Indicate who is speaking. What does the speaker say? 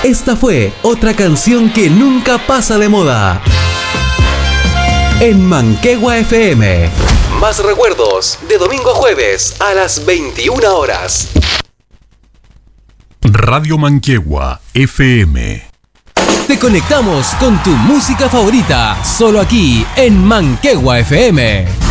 Speaker 1: Esta fue otra canción que nunca pasa de moda. En Manquehue FM. Más recuerdos de domingo a jueves a las 21 horas.
Speaker 2: Radio Manquehue FM.
Speaker 1: Te conectamos con tu música favorita, solo aquí en Manquehue FM.